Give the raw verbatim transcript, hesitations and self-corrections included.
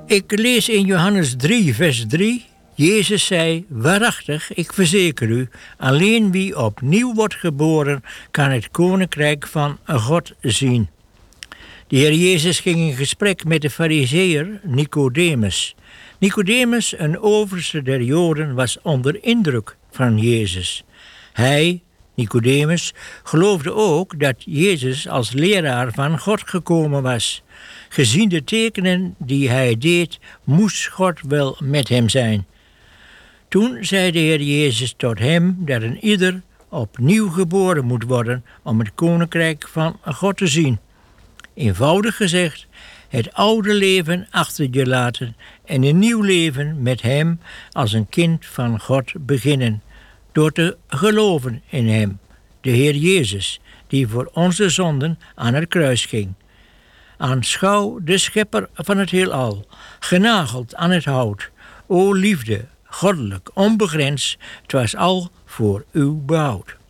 Ik lees in Johannes drie, vers drie. Jezus zei, waarachtig, ik verzeker u, alleen wie opnieuw wordt geboren, kan het koninkrijk van God zien. De Heer Jezus ging in gesprek met de farizeeër Nicodemus. Nicodemus, een overste der Joden, was onder indruk van Jezus. Hij, Nicodemus, geloofde ook dat Jezus als leraar van God gekomen was. Gezien de tekenen die hij deed, moest God wel met hem zijn. Toen zei de Heer Jezus tot hem dat een ieder opnieuw geboren moet worden om het koninkrijk van God te zien. Eenvoudig gezegd, het oude leven achter je laten en een nieuw leven met hem als een kind van God beginnen, door te geloven in hem, de Heer Jezus, die voor onze zonden aan het kruis ging. Aanschouw de schepper van het heelal, genageld aan het hout. O liefde, goddelijk, onbegrensd, het was al voor uw behoud.